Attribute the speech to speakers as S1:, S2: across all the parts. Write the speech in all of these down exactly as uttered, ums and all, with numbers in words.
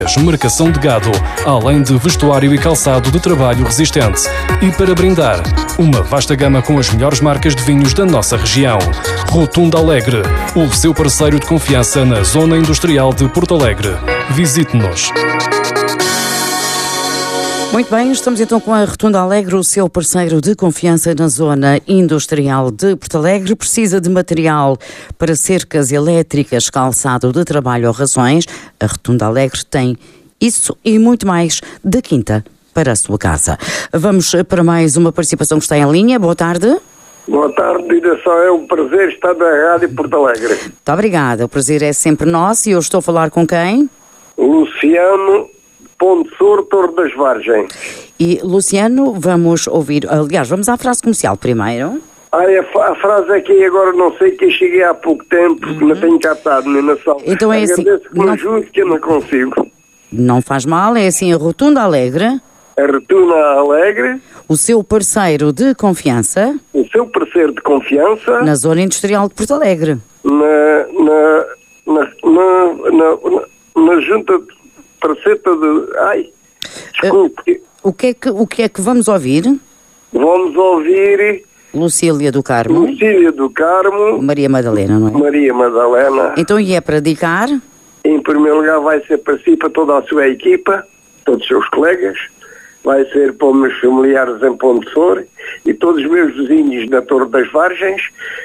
S1: marcação de gado, além de vestuário e calçado de trabalho resistente. E para brindar, uma vasta gama com as melhores marcas de vinhos da nossa região. Rotunda Alegre, o seu parceiro de confiança na Zona Industrial de Porto Alegre. Visite-nos.
S2: Muito bem, estamos então com a Rotunda Alegre, o seu parceiro de confiança na Zona Industrial de Porto Alegre. Precisa de material para cercas elétricas, calçado de trabalho ou rações? A Rotunda Alegre tem isso e muito mais da quinta para a sua casa. Vamos para mais uma participação que está em linha. Boa tarde.
S3: Boa tarde, direção. É um prazer estar na Rádio Porto Alegre.
S2: Muito obrigada. O prazer é sempre nosso e eu estou a falar com quem?
S3: Luciano Ponte Sur, Torre das Vargens.
S2: E, Luciano, vamos ouvir... Aliás, vamos à frase comercial primeiro.
S3: Ah, a, a frase aqui agora não sei, que cheguei há pouco tempo, uhum. Não tenho captado nem na sala.
S2: Então é assim...
S3: Agradeço que me
S2: não...
S3: ajude, que eu não consigo.
S2: Não faz mal, é assim, a Rotunda Alegre.
S3: A Rotunda Alegre.
S2: O seu parceiro de confiança.
S3: O seu parceiro de confiança.
S2: Na Zona Industrial de Porto Alegre.
S3: Na... Na... Na... Na... na, na, na junta de... Praceta de... Ai, desculpe.
S2: Uh, o, que é que, o que é que vamos ouvir?
S3: Vamos ouvir...
S2: Lucília do Carmo.
S3: Lucília do Carmo.
S2: Maria Madalena, não é?
S3: Maria Madalena.
S2: Então, e é para dedicar?
S3: Em primeiro lugar vai ser para si, para toda a sua equipa, todos os seus colegas. Vai ser para os meus familiares em Ponte Sur e todos os meus vizinhos na Torre das Vargens.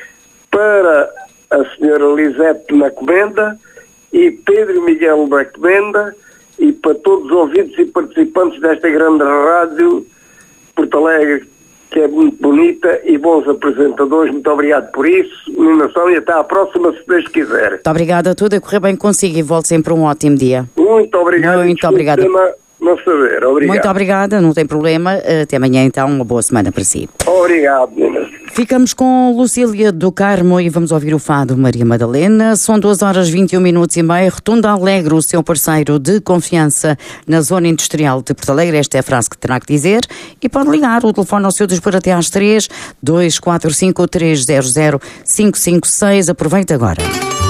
S3: Para a senhora Lisete na Comenda e Pedro Miguel da Comenda. E para todos os ouvintes e participantes desta grande rádio Porto Alegre, que é muito bonita, e bons apresentadores. Muito obrigado por isso, animação, e até à próxima, se Deus quiser.
S2: Muito obrigada, tudo a correr bem consigo e volte sempre um ótimo dia.
S3: Muito obrigado.
S2: Muito obrigada.
S3: Não saber, obrigado.
S2: Muito obrigada, não tem problema. Até amanhã então, uma boa semana para si.
S3: Obrigado, meninas.
S2: Ficamos com Lucília do Carmo e vamos ouvir o fado Maria Madalena. São duas horas vinte e um minutos e meio. Rotunda Alegre, o seu parceiro de confiança na Zona Industrial de Porto Alegre. Esta é a frase que terá que dizer. E pode ligar o telefone ao seu dispor até às três, dois quatro cinco, três zero zero, cinco cinco seis. Aproveita agora.